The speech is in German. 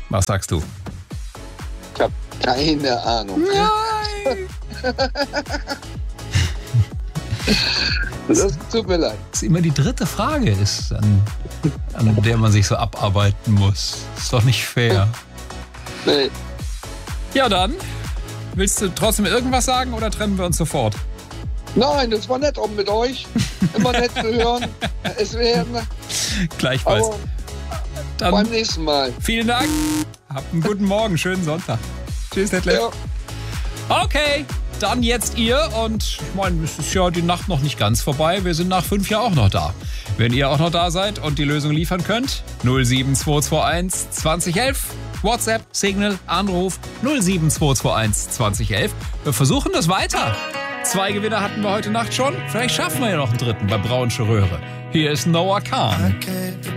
Was sagst du? Ich habe keine Ahnung. Nein! Das tut mir leid. Das ist immer die dritte Frage, an der man sich so abarbeiten muss. Ist doch nicht fair. Nee. Ja, dann. Willst du trotzdem irgendwas sagen oder trennen wir uns sofort? Nein, das war nett auch mit euch. Immer nett zu hören. Es werden. Gleichfalls. Aber Dann beim nächsten Mal. vielen Dank. Habt einen guten Morgen, schönen Sonntag. Tschüss, Detlef. Ja. Okay, dann jetzt ihr. Und ich meine, es ist ja die Nacht noch nicht ganz vorbei. Wir sind nach 5 Jahren auch noch da. Wenn ihr auch noch da seid und die Lösung liefern könnt, 07221 2011. WhatsApp, Signal, Anruf 07221 2011. Wir versuchen das weiter. 2 Gewinner hatten wir heute Nacht schon. Vielleicht schaffen wir ja noch einen dritten bei Braunsche Röhre. Hier ist Noah Kahn.